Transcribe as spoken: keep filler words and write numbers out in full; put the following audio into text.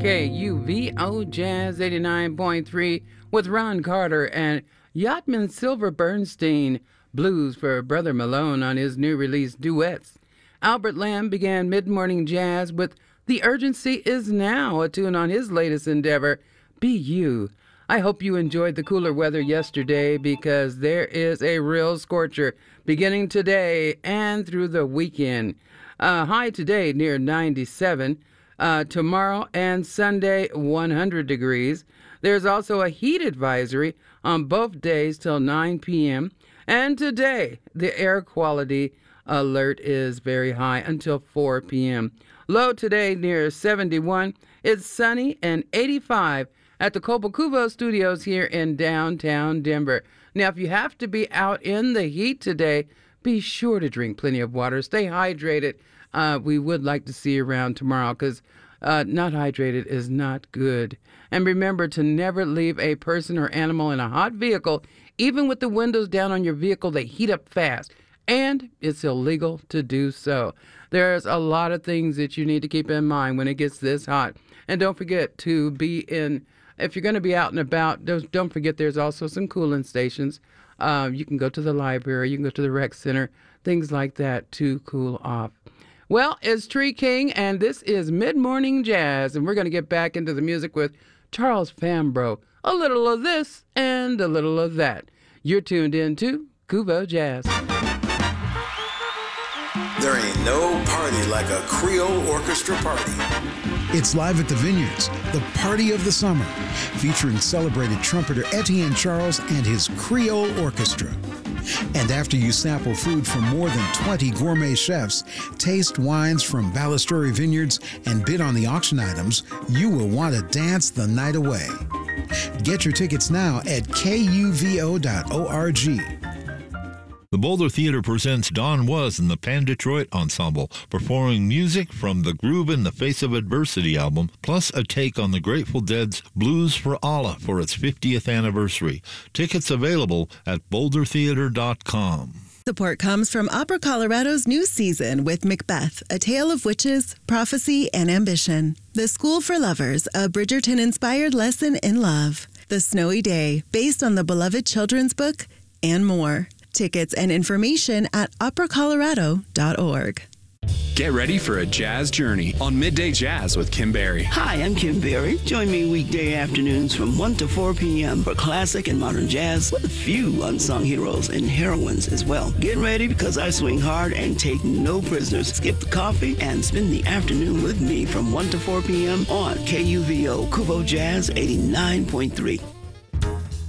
K U V O Jazz eighty-nine point three with Ron Carter and Yachtman Silver Bernstein, Blues for Brother Malone on his new release Duets. Albert Lamb began mid-morning jazz with The Urgency Is Now, a tune on his latest endeavor, Be You. I hope you enjoyed the cooler weather yesterday because there is a real scorcher beginning today and through the weekend. Uh, high today near ninety-seven. Uh, tomorrow and Sunday, one hundred degrees. There's also a heat advisory on both days till nine p.m. And today, the air quality alert is very high until four p.m. Low today near seventy-one. It's sunny and eighty-five at the Copacubo Studios here in downtown Denver. Now, if you have to be out in the heat today, be sure to drink plenty of water. Stay hydrated. Uh, we would like to see you around tomorrow because uh, not hydrated is not good. And remember to never leave a person or animal in a hot vehicle. Even with the windows down on your vehicle, they heat up fast. And it's illegal to do so. There's a lot of things that you need to keep in mind when it gets this hot. And don't forget to be in, if you're going to be out and about, don't forget there's also some cooling stations. Uh, you can go to the library, you can go to the rec center, things like that to cool off. Well, it's Tree King, and this is Mid-Morning Jazz, and we're going to get back into the music with Charles Fambro. A little of this and a little of that. You're tuned in to Kubo Jazz. There ain't no party like a Creole orchestra party. It's live at the Vineyards, the party of the summer, featuring celebrated trumpeter Etienne Charles and his Creole Orchestra. And after you sample food from more than twenty gourmet chefs, taste wines from Ballasturi Vineyards, and bid on the auction items, you will want to dance the night away. Get your tickets now at K U V O dot org. The Boulder Theater presents Don Was and the Pan Detroit Ensemble, performing music from the Groove in the Face of Adversity album, plus a take on the Grateful Dead's Blues for Allah for its fiftieth anniversary. Tickets available at boulder theater dot com. Support comes from Opera Colorado's new season with Macbeth, A Tale of Witches, Prophecy, and Ambition. The School for Lovers, a Bridgerton-inspired lesson in love. The Snowy Day, based on the beloved children's book, and more. Tickets and information at opera colorado dot org. Get ready for a jazz journey on Midday Jazz with Kim Berry. Hi, I'm Kim Berry. Join me weekday afternoons from one to four p.m. for classic and modern jazz with a few unsung heroes and heroines as well. Get ready because I swing hard and take no prisoners. Skip the coffee and spend the afternoon with me from one to four p.m. on K U V O Kubo Jazz eighty-nine point three.